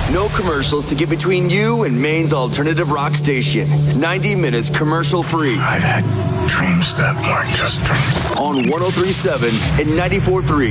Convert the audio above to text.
No commercials to get between you and Maine's alternative rock station. 90 minutes commercial free. I've had dreams that weren't just dreams. On 103.7 and 94.3